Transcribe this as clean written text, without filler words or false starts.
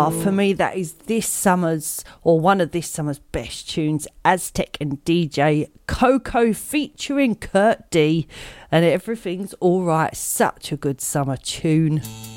For me, that is this summer's, or one of this summer's best tunes, Aztec and DJ Coco featuring Kurt D, and Everything's Alright. Such a good summer tune.